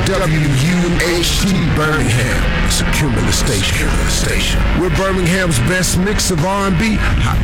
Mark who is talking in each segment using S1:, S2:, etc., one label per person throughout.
S1: WUHT Birmingham. It's a Cumulus station. We're Birmingham's best mix of R&B. Hot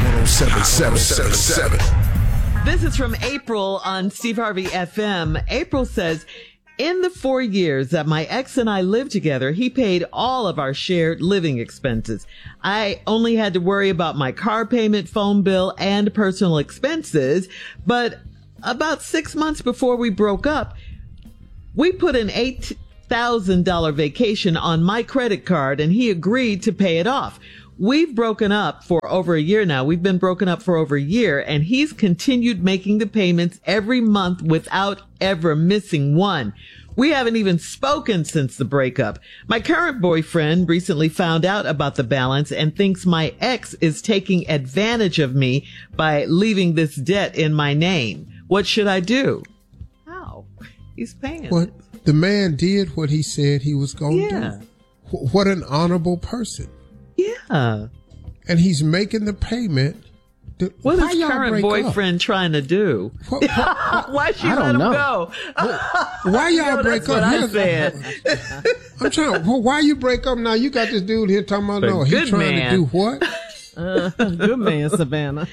S1: 107.7.
S2: This is from April on Steve Harvey FM. April says, in the 4 years that my ex and I lived together, he paid all of our shared living expenses. I only had to worry about my car payment, phone bill, and personal expenses. But about 6 months before we broke up, we put an $8,000 vacation on my credit card, and he agreed to pay it off. We've broken up for over a year now. We've been broken up for over a year, and he's continued making the payments every month without ever missing one. We haven't even spoken since the breakup. My current boyfriend recently found out about the balance and thinks my ex is taking advantage of me by leaving this debt in my name. What should I do? How? He's paying.
S3: What? The man did what he said he was going to do. What an honorable person.
S2: Yeah.
S3: And he's making the payment.
S2: What is current boyfriend trying to do? Why she let him go?
S3: Why y'all break up?
S2: I said.
S3: I'm trying. Why you break up now? You got this dude here talking about no. He's trying to do what?
S4: Good man, Savannah.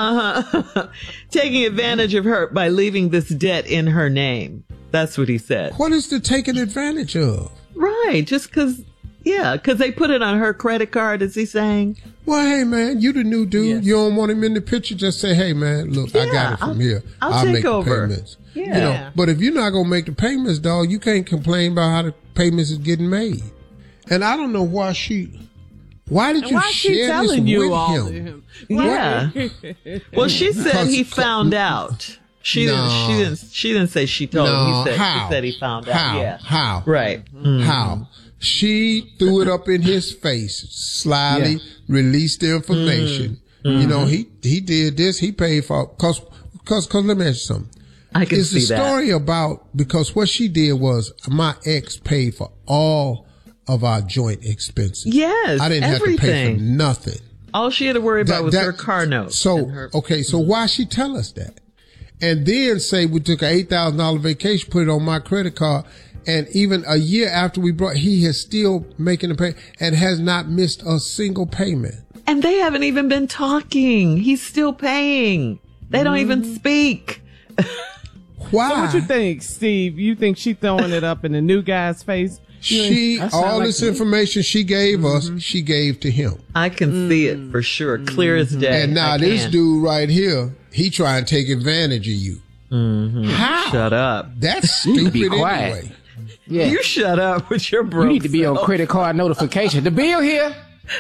S2: Taking advantage of her by leaving this debt in her name. That's what he said.
S3: What is the taking advantage of?
S2: Right. Just because. Yeah, because they put it on her credit card, is he saying?
S3: Well, hey, man, you the new dude.
S2: Yes.
S3: You don't want him in the picture. Just say, hey, man, look, I got it from here.
S2: I'll take
S3: make
S2: over.
S3: The payments.
S2: Yeah.
S3: You know, but if you're not going to make the payments, dog, you can't complain about how the payments is getting made. And I don't know why did you share this with him?
S2: Yeah. Well, she said he found out. She didn't say she told him. He said he found out. Yeah.
S3: How?
S2: Right. Mm-hmm.
S3: How? She threw it up in his face, slyly released the information. Mm-hmm. You know, he did this. He paid for, cause let me ask you something.
S2: I can see that. It's
S3: the story about, because what she did was my ex paid for all of our joint expenses.
S2: Yes.
S3: I didn't have to pay for nothing.
S2: All she had to worry about was her car note.
S3: So, so why she tell us that? And then say we took an $8,000 vacation, put it on my credit card. And even a year after we brought, he is still making a payment and has not missed a single payment.
S2: And they haven't even been talking. He's still paying. They don't even speak.
S3: Why?
S4: So what you think, Steve? You think she throwing it up in the new guy's face?
S3: This information she gave us, she gave to him.
S2: I can see it for sure. Clear as day.
S3: And now this dude right here, he trying to take advantage of you.
S2: Mm-hmm.
S3: How?
S2: Shut up.
S3: That's stupid anyway.
S2: Yeah. You shut up with your broke
S5: You need to be on credit card notification. The bill here.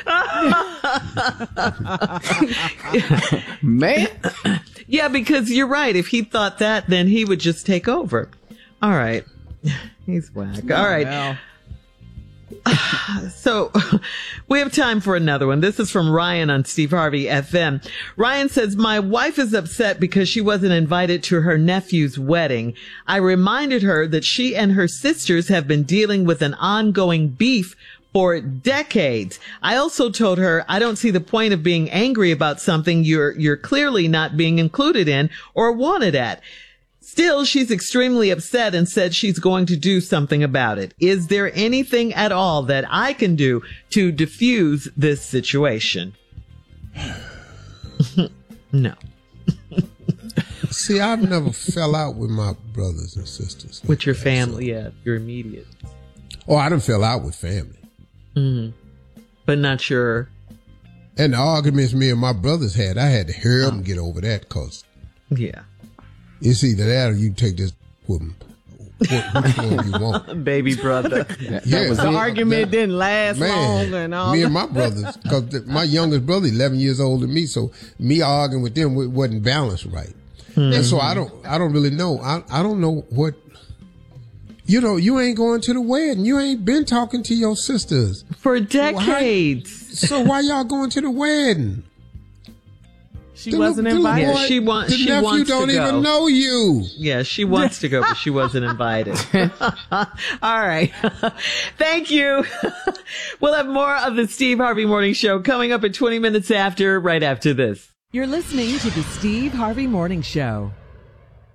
S5: Man.
S2: Yeah, because you're right. If he thought that, then he would just take over. All right. He's whack. All right.
S4: Well.
S2: So we have time for another one. This is from Ryan on Steve Harvey FM. Ryan says, my wife is upset because she wasn't invited to her nephew's wedding. I reminded her that she and her sisters have been dealing with an ongoing beef for decades. I also told her I don't see the point of being angry about something you're clearly not being included in or wanted at. Still, she's extremely upset and said she's going to do something about it. Is there anything at all that I can do to diffuse this situation? No.
S3: See, I've never fell out with my brothers and sisters.
S2: With your family, your immediate.
S3: Oh, I done fell out with family.
S2: Mm-hmm. But not your...
S3: And the arguments me and my brothers had, I had to hear them get over that because...
S2: Yeah.
S3: It's either that or you take this with them. Which one you want?
S2: Baby brother.
S4: The argument didn't last long and all.
S3: Me and my brothers, because my youngest brother 11 years older than me, so me arguing with them wasn't balanced right. Mm-hmm. And so I don't really know. I don't know what, you ain't going to the wedding. You ain't been talking to your sisters.
S2: For decades.
S3: So why y'all going to the wedding?
S4: She wasn't invited.
S2: Yeah, she wants to go.
S3: The nephew don't even know you.
S2: Yeah, she wants to go, but she wasn't invited. All right. Thank you. We'll have more of the Steve Harvey Morning Show coming up at 20 minutes after, right after this.
S6: You're listening to the Steve Harvey Morning Show.